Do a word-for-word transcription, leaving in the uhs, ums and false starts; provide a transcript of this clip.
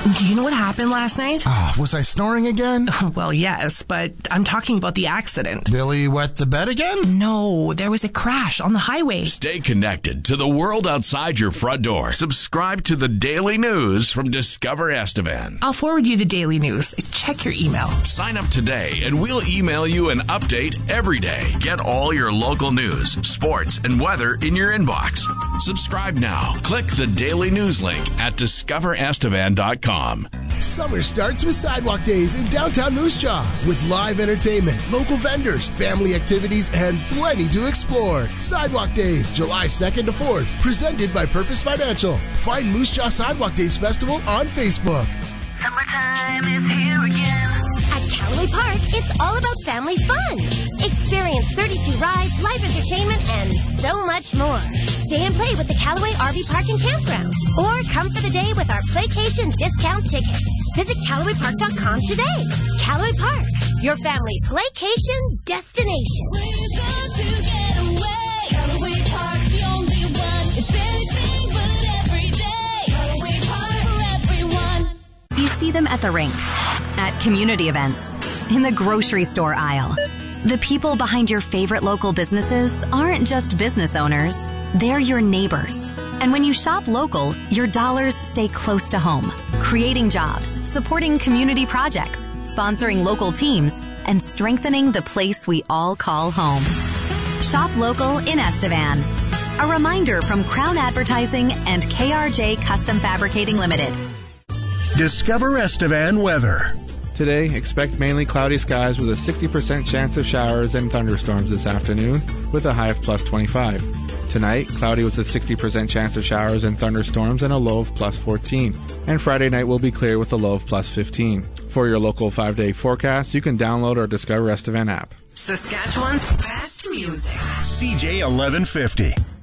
Do you know what happened last night? Ah, was I snoring again? Well, yes, but I'm talking about the accident. Billy wet the bed again? No, there was a crash on the highway. Stay connected to the world outside your front door. Subscribe to the Daily News from Discover Estevan. I'll forward you the daily news. Check your email. Sign up today and we'll email you an update every day. Get all your local news, sports, and weather in your inbox. Subscribe now. Click the Daily News link at discover estevan dot com. Summer starts with Sidewalk Days in downtown Moose Jaw with live entertainment, local vendors, family activities, and plenty to explore. Sidewalk Days, July second to fourth, presented by Purpose Financial. Find Moose Jaw Sidewalk Days Festival on Facebook. Summertime is here again. At Callaway Park, it's all about family fun. Experience thirty-two rides, live entertainment, and so much more. Stay and play with the Callaway R V Park and Campground. Or come for the day with our Playcation discount tickets. Visit Callaway Park dot com today. Callaway Park, your family Playcation destination. We're going to get away. Callaway Park, the only one. It's anything but every day. Callaway Park for everyone. You see them at the rink, at community events, in the grocery store aisle. The people behind your favorite local businesses aren't just business owners, they're your neighbors. And when you shop local, your dollars stay close to home, creating jobs, supporting community projects, sponsoring local teams, and strengthening the place we all call home. Shop local in Estevan. A reminder from Crown Advertising and K R J Custom Fabricating Limited. Discover Estevan weather. Today, expect mainly cloudy skies with a sixty percent chance of showers and thunderstorms this afternoon, with a high of plus twenty-five. Tonight, cloudy with a sixty percent chance of showers and thunderstorms and a low of plus fourteen. And Friday night will be clear with a low of plus fifteen. For your local five-day forecast, you can download our Discover Estevan app. Saskatchewan's best music. C J eleven fifty.